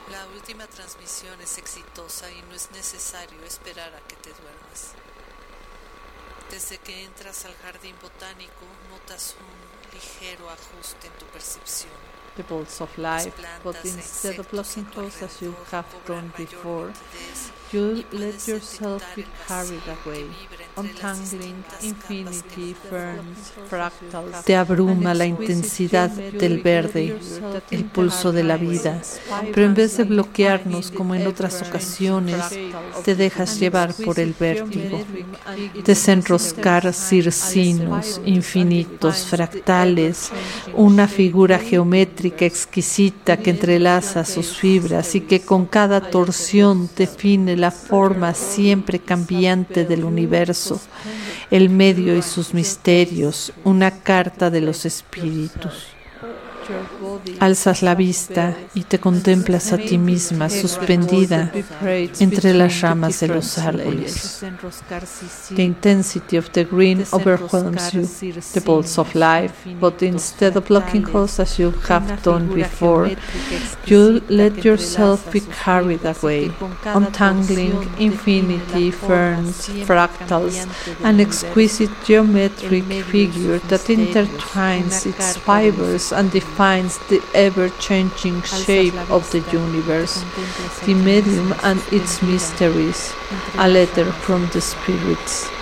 La última transmisión es exitosa y no es necesario esperar a que te duermas. Desde que entras al jardín botánico, notas un ligero ajuste en tu percepción. The balls of life, but instead of blocking holes as you have done before, you let yourself be carried away, untangling infinity, ferns, fractals. Te abruma la intensidad del verde, el pulso de la vida, pero en vez de bloquearnos como en otras ocasiones, te dejas llevar por el vértigo, desenroscar circinos infinitos, fractales, una figura geométrica exquisita que entrelaza sus fibras y que con cada torsión define la forma siempre cambiante del universo, el medio y sus misterios, una carta de los espíritus. Alzas la vista y te contemplas a ti misma suspendida entre las ramas de los árboles. The intensity of the green overwhelms you, the bolts of life, but instead of blocking holes as you have done before, you let yourself be carried away, untangling infinity, ferns, fractals, an exquisite geometric figure that intertwines its fibers and defines the ever-changing shape of the universe, the medium and its mysteries, a letter from the spirits.